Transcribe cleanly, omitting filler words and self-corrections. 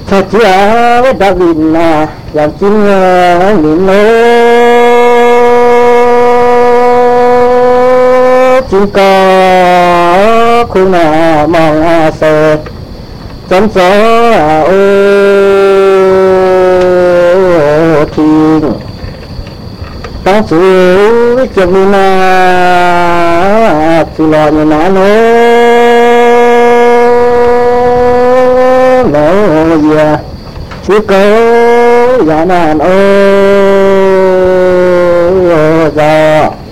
cho chia đã vin là làm chim nhìn nô chim có khu nào mong sờ chấm gió ô thiên ta chú chấm đi na chú lo như ná nô nô ya chú cố ya nan ô gió